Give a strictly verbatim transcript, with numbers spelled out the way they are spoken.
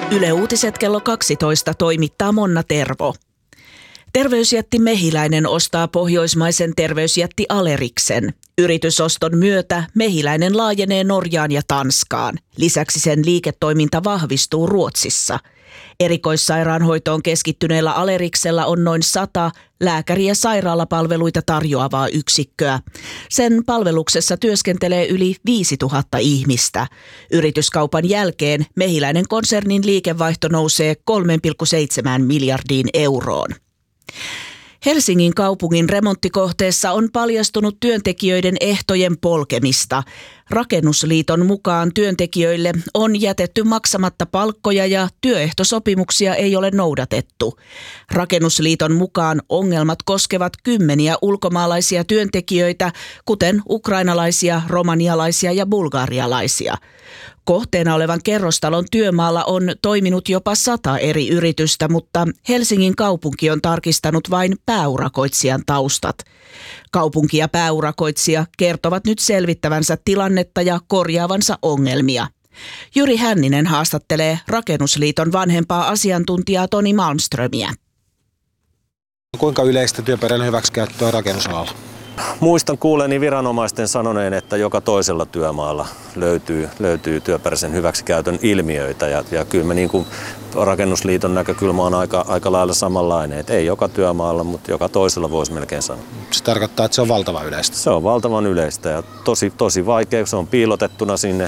Yle Uutiset kello kaksitoista toimittaa Monna Tervo. Terveysjätti Mehiläinen ostaa pohjoismaisen terveysjätti Aleriksen. Yritysoston myötä Mehiläinen laajenee Norjaan ja Tanskaan. Lisäksi sen liiketoiminta vahvistuu Ruotsissa. Erikoissairaanhoitoon keskittyneellä Aleriksella on noin sata lääkäri- ja sairaalapalveluita tarjoavaa yksikköä. Sen palveluksessa työskentelee yli viisituhatta ihmistä. Yrityskaupan jälkeen Mehiläinen konsernin liikevaihto nousee kolme pilkku seitsemän miljardiin euroon. Helsingin kaupungin remonttikohteessa on paljastunut työntekijöiden ehtojen polkemista. Rakennusliiton mukaan työntekijöille on jätetty maksamatta palkkoja ja työehtosopimuksia ei ole noudatettu. Rakennusliiton mukaan ongelmat koskevat kymmeniä ulkomaalaisia työntekijöitä, kuten ukrainalaisia, romanialaisia ja bulgarialaisia. Kohteena olevan kerrostalon työmaalla on toiminut jopa sata eri yritystä, mutta Helsingin kaupunki on tarkistanut vain pääurakoitsijan taustat. Kaupunki ja pääurakoitsija kertovat nyt selvittävänsä tilannetta ja korjaavansa ongelmia. Jyri Hänninen haastattelee Rakennusliiton vanhempaa asiantuntijaa Toni Malmströmiä. Kuinka yleistä työperäinen hyväksikäyttö on rakennusalalla? Muistan kuuleeni viranomaisten sanoneen, että joka toisella työmaalla löytyy, löytyy työperäisen hyväksikäytön ilmiöitä. Ja, ja kyllä me niin kuin Rakennusliiton näkökulma on aika, aika lailla samanlainen. Että ei joka työmaalla, mutta joka toisella voisi melkein sanoa. Se tarkoittaa, että se on valtavan yleistä. Se on valtavan yleistä ja tosi, tosi vaikea. Se on piilotettuna sinne